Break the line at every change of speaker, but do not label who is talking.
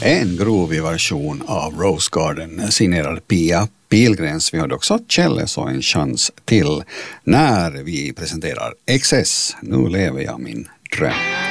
En grovig version av Rose Garden signerad Pia Pilgrens. Vi hade också Kjelle så en chans till när vi presenterar XS. Nu lever jag min dröm.